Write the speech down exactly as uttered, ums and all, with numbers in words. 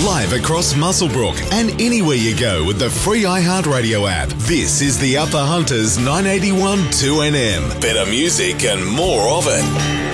Live across Muswellbrook and anywhere you go with the free iHeartRadio app. This is the Upper Hunters nine eighty-one two N M. Better music and more of it.